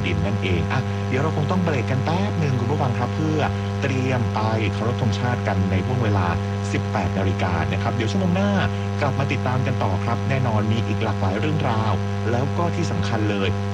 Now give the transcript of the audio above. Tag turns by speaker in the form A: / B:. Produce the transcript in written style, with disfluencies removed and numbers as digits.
A: กินนั่นเองเดี๋ยวเราคงต้องเบรกกันแป๊บหนึ่งคุณผู้ฟังครับเพื่อเตรียมไปเคารพธงชาติกันในช่วงเวลา 18 นาฬิกานะครับเดี๋ยวชั่วโมงหน้ากลับมาติดตามกันต่อครับแน่นอนมีอีกหลากหลายเรื่องราวแล้วก็ที่สำคัญเลย